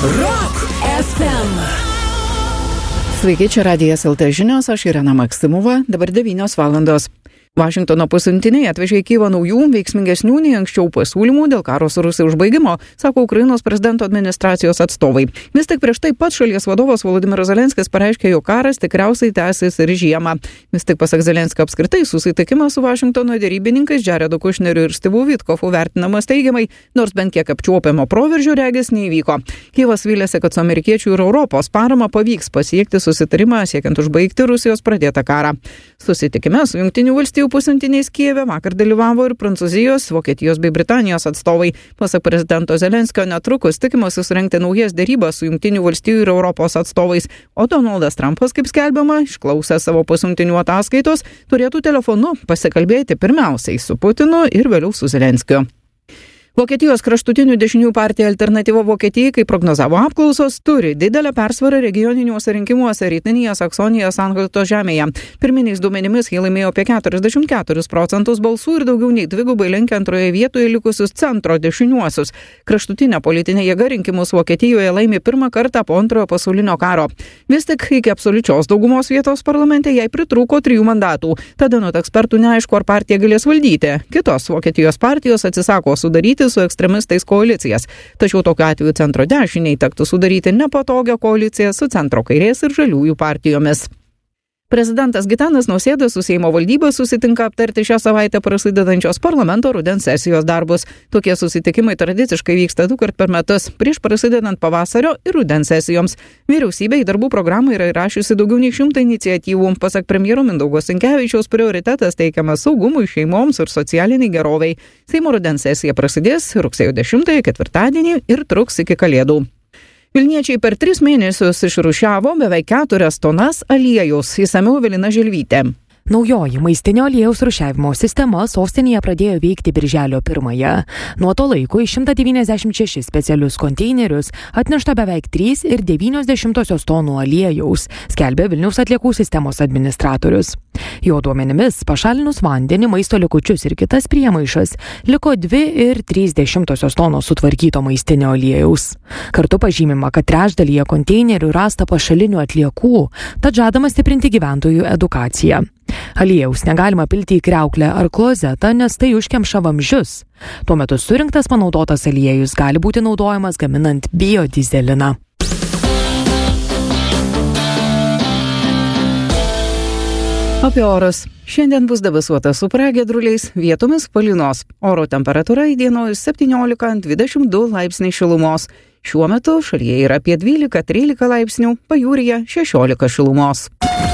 Rock FM. Sveiki, čia Radijas LT žinios, aš Irena Maksimova, dabar 9 valandos. Vašingtono pasiuntiniai atvežė į Kyjivą naujų, veiksmingesnių nei anksčiau pasiūlymų dėl karo su Rusija užbaigimo, sako Ukrainos prezidento administracijos atstovai. Vis tik prieš tai pats šalies vadovas Volodymyras Zelenskis pareiškė, jog karas tikriausiai tęsis ir žiemą. Vis tik pasak Zelenskio apskritai susitikimas su Vašingtono derybininkais Jaredu Kušneriu ir Stivu Vitkofu vertinamas teigiamai, nors bent kiek apčiuopiamo proveržio regis neįvyko. Kyjivas vylėsi, kad su amerikiečių ir Europos parama pavyks pasiekti susitarimą siekiant užbaigti Rusijos pradėtą karą. Susitikime su Jungtinių valstijų pasiuntiniais Kijeve vakar dalyvavo ir Prancūzijos, Vokietijos bei Britanijos atstovai. Pasak prezidento Zelenskio netrukus tikimasi surengti naujas derybas su Jungtinių valstijų ir Europos atstovais, o Donaldas Trumpas, kaip skelbiama, išklausęs savo pasiuntinių ataskaitos, turėtų telefonu pasikalbėti pirmiausiai su Putinu ir vėliau su Zelenskiu. Vokietijos kraštutinių dešinių partija Alternatyva Vokietijai, kaip prognozavo apklausos, turi didelę persvarą regioniniuose rinkimuose rytinėje Saksonijos Anhalto žemėje. Pirminiais duomenimis jie laimėjo apie 44% balsų ir daugiau nei dvigubai lenkia antroje vietoje likusius centro dešiniuosius. Kraštutinė politinė jėga rinkimus Vokietijoje laimė pirmą kartą po antrojo pasaulinio karo. Vis tik iki absoliučios daugumos vietos parlamente jai pritrūko 3 mandatų. Tada nuo ekspertų neaišku, ar partija galės valdyti. Kitos Vokietijos partijos atsisako sudaryti su ekstremistais koalicijas. Tačiau tokiu atveju centro dešiniai tektų sudaryti nepatogią koaliciją su centro kairės ir žaliųjų partijomis. Prezidentas Gitanas Nausėda su Seimo valdyba susitinka aptarti šią savaitę prasidedančios parlamento rudens sesijos darbus. Tokie susitikimai tradiciškai vyksta 2 kartus per metus, prieš prasidedant pavasario ir rudens sesijoms. Vyriausybė į darbų programą yra įrašiusi daugiau nei 100 iniciatyvų. Pasak premjero Mindaugo Sinkevičiaus, prioritetas teikiamas saugumui, šeimoms ir socialiniai geroviai. Seimo rudens sesija prasidės rugsėjo 10 ketvirtadienį ir truks iki Kalėdų. Vilniečiai per 3 mėnesius išrūšiavo beveik 4 tonas aliejaus. Išsamiau Evelina Želvytė. Naujoji maistinio aliejaus rūšiavimo sistema sostinėje pradėjo veikti birželio 1. Nuo to laiko į 196 specialius konteinerius atnešta beveik 3,9 tonų aliejaus, skelbė Vilniaus atliekų sistemos administratorius. Jo duomenimis, pašalinus vandenį, maisto likučius ir kitas priemaišas, liko 2,3 tonos sutvarkyto maistinio aliejaus. Kartu pažymima, kad trečdalyje konteinerių rasta pašalinių atliekų, tad žadama stiprinti gyventojų edukaciją. Aliejaus negalima pilti į kriauklę ar klozetą, nes tai užkemša vamzdžius. Tuo metu surinktas panaudotas aliejus gali būti naudojamas gaminant biodizeliną. Apie orus. Šiandien bus debesuota su pragiedruliais, vietomis palynos. Oro temperatūra įdienojus 17–22 laipsniai šilumos. Šiuo metu šalyje yra apie 12–13 laipsnių, pajūryje 16 šilumos.